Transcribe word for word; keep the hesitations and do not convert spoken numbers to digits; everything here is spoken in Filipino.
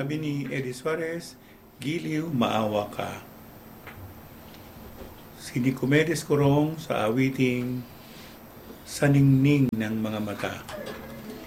Sabi ni Eddie Suarez, "Giliw, maawa ka." Si Nicomedes Corong sa awiting "Sa Ningning ng Mga Mata."